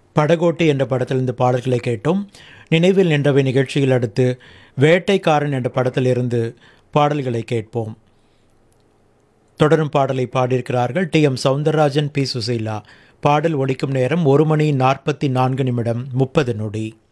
படகோட்டி என்ற படத்திலிருந்து பாடல்களை கேட்டோம். நினைவில் நின்றவை நிகழ்ச்சியில் அடுத்து வேட்டைக்காரன் என்ற படத்திலிருந்து பாடல்களை கேட்போம். தொடரும் பாடலை பாடியிருக்கிறார்கள் டி.எம். சௌந்தரராஜன், பி. சுசீலா. பாடல் ஒலிக்கும் நேரம் 1 மணி 44 நிமிடம் 30 நொடி.